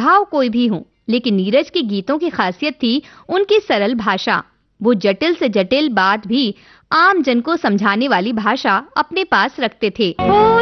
स्वभाव कोई भी हो, लेकिन नीरज के गीतों की खासियत थी उनकी सरल भाषा। वो जटिल से जटिल बात भी आम जन को समझाने वाली भाषा अपने पास रखते थे।